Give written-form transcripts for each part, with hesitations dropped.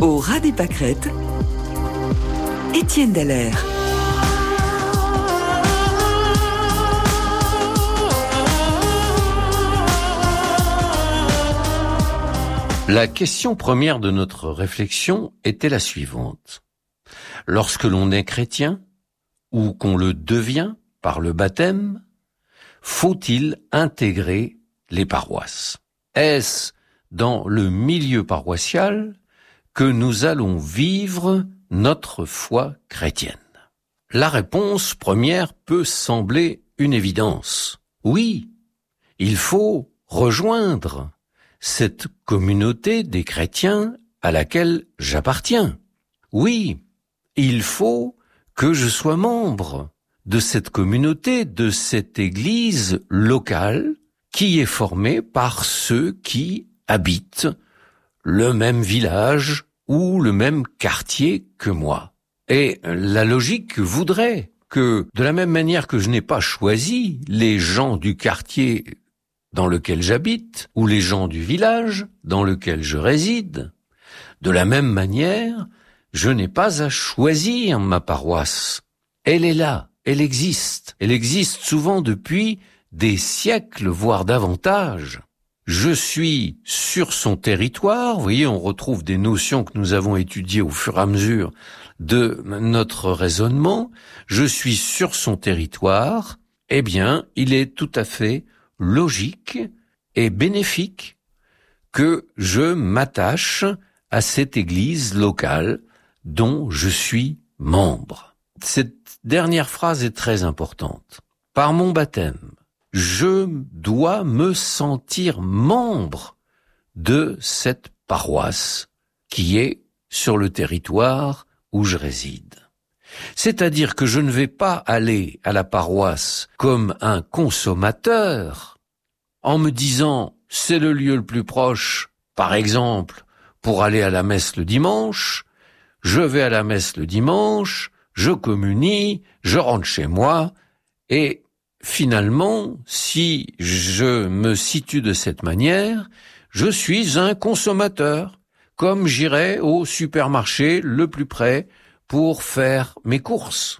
Au ras des pâquerettes, Étienne Dallaire. La question première de notre réflexion était la suivante. Lorsque l'on est chrétien, ou qu'on le devient par le baptême, faut-il intégrer les paroisses? Est-ce dans le milieu paroissial que nous allons vivre notre foi chrétienne? La réponse première peut sembler une évidence. Oui, il faut rejoindre cette communauté des chrétiens à laquelle j'appartiens. Oui, il faut que je sois membre de cette communauté, de cette église locale qui est formée par ceux qui habitent le même village ou le même quartier que moi. Et la logique voudrait que, de la même manière que je n'ai pas choisi les gens du quartier dans lequel j'habite, ou les gens du village dans lequel je réside, de la même manière, je n'ai pas à choisir ma paroisse. Elle est là, elle existe souvent depuis des siècles, voire davantage. Je suis sur son territoire, vous voyez, on retrouve des notions que nous avons étudiées au fur et à mesure de notre raisonnement. Je suis sur son territoire, eh bien, il est tout à fait logique et bénéfique que je m'attache à cette église locale dont je suis membre. Cette dernière phrase est très importante. Par mon baptême, je dois me sentir membre de cette paroisse qui est sur le territoire où je réside. C'est-à-dire que je ne vais pas aller à la paroisse comme un consommateur en me disant c'est le lieu le plus proche, par exemple, pour aller à la messe le dimanche, je vais à la messe le dimanche, je communie, je rentre chez moi et finalement, si je me situe de cette manière, je suis un consommateur, comme j'irai au supermarché le plus près pour faire mes courses.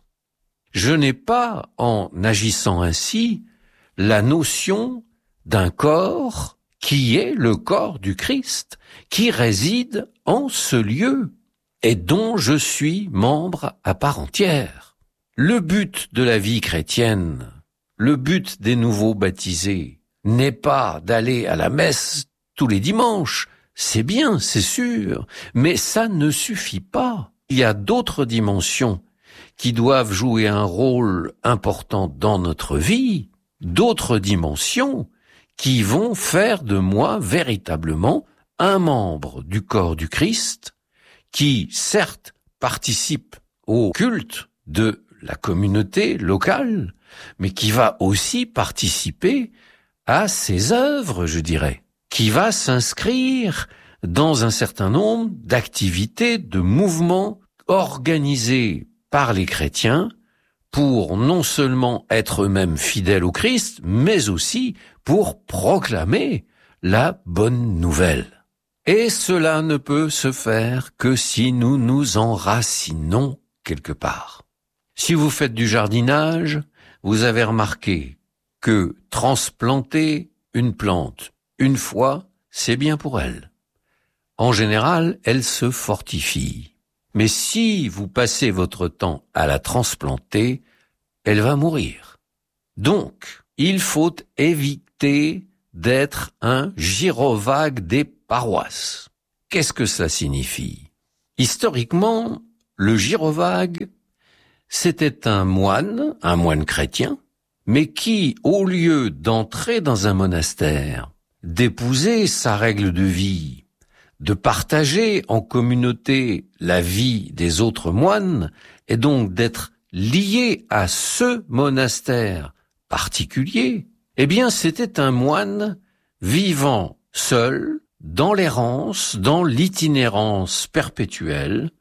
Je n'ai pas, en agissant ainsi, la notion d'un corps qui est le corps du Christ, qui réside en ce lieu et dont je suis membre à part entière. Le but de la vie chrétienne, le but des nouveaux baptisés, n'est pas d'aller à la messe tous les dimanches. C'est bien, c'est sûr, mais ça ne suffit pas. Il y a d'autres dimensions qui doivent jouer un rôle important dans notre vie, d'autres dimensions qui vont faire de moi véritablement un membre du corps du Christ, qui certes participe au culte de la communauté locale, mais qui va aussi participer à ses œuvres, je dirais, qui va s'inscrire dans un certain nombre d'activités, de mouvements organisés par les chrétiens pour non seulement être eux-mêmes fidèles au Christ, mais aussi pour proclamer la bonne nouvelle. Et cela ne peut se faire que si nous nous enracinons quelque part. Si vous faites du jardinage, vous avez remarqué que transplanter une plante une fois, c'est bien pour elle. En général, elle se fortifie. Mais si vous passez votre temps à la transplanter, elle va mourir. Donc, il faut éviter d'être un gyrovague des paroisses. Qu'est-ce que cela signifie? Historiquement, le gyrovague, c'était un moine chrétien, mais qui, au lieu d'entrer dans un monastère, d'épouser sa règle de vie, de partager en communauté la vie des autres moines, et donc d'être lié à ce monastère particulier, eh bien c'était un moine vivant seul, dans l'errance, dans l'itinérance perpétuelle,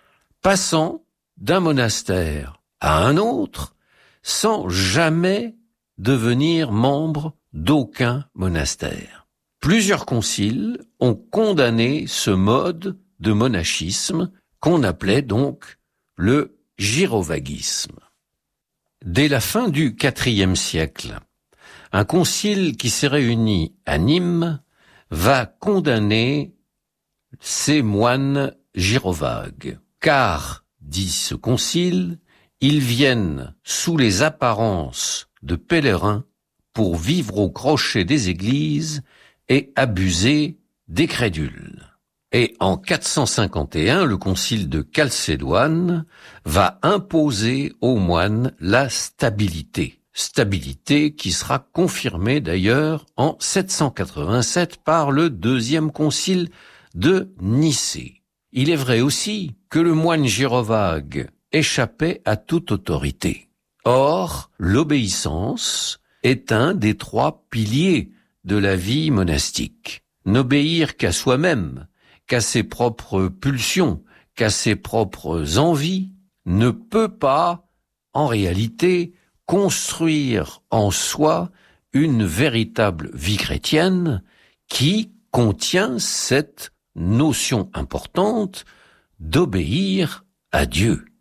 passant d'un monastère à un autre, sans jamais devenir membre d'aucun monastère. Plusieurs conciles ont condamné ce mode de monachisme qu'on appelait donc le gyrovagisme. Dès la fin du IVe siècle, un concile qui s'est réuni à Nîmes va condamner ces moines gyrovagues, car, dit ce concile, ils viennent sous les apparences de pèlerins pour vivre au crochet des églises et abuser des crédules. Et en 451, le concile de Chalcédoine va imposer aux moines la stabilité. Stabilité qui sera confirmée d'ailleurs en 787 par le deuxième concile de Nicée. Il est vrai aussi que le moine gyrovague échappait à toute autorité. Or, l'obéissance est un des 3 piliers de la vie monastique. N'obéir qu'à soi-même, qu'à ses propres pulsions, qu'à ses propres envies, ne peut pas, en réalité, construire en soi une véritable vie chrétienne qui contient cette notion importante d'obéir à Dieu.